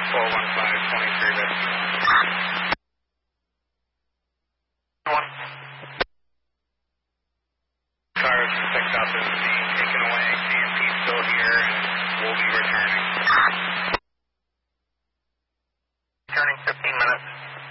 415, 23 bits. Cars picked up is being taken away. CMP still here, and we'll be returning.